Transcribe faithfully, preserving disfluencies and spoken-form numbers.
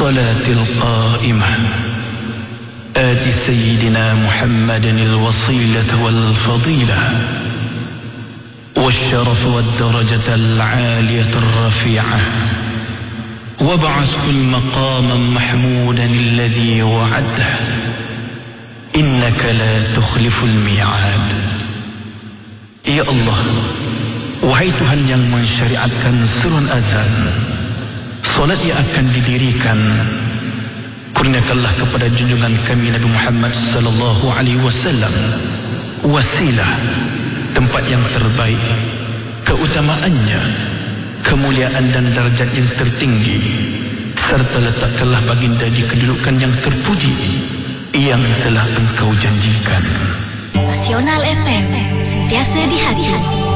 الصلاة القائمة آت سيدنا محمد الوصيلة والفضيلة والشرف والدرجة العالية الرفيعة وابعثه المقاما محمودا الذي وعده إنك لا تخلف الميعاد. Ya Allah, wahai Tuhan yang mensyariatkan serun azan, solat yang akan didirikan, kurniakanlah kepada junjungan kami Nabi Muhammad sallallahu alaihi wasallam wasilah, tempat yang terbaik, keutamaannya, kemuliaan dan darjat yang tertinggi, serta letakkanlah baginda di kedudukan yang terpuji yang telah engkau janjikan. Nasional F M, sentiasa di hati.